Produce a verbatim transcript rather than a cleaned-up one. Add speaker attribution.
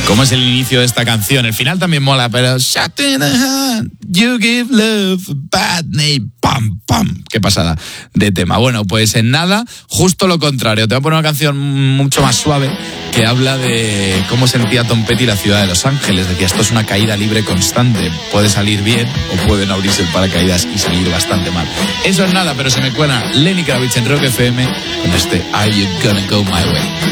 Speaker 1: ¿Cómo es el inicio de esta canción? El final también mola, pero shut in the hand, you give love a bad name, pam, pam. Qué pasada de tema. Bueno, pues en nada, justo lo contrario. Te voy a poner una canción mucho más suave que habla de cómo sentía Tom Petty la ciudad de Los Ángeles. Decía, esto es una caída libre constante. Puede salir bien o pueden abrirse el paracaídas y salir bastante mal. Eso es nada, pero se me cuela Lenny Kravitz en Rock F M con este Are You Gonna Go My Way.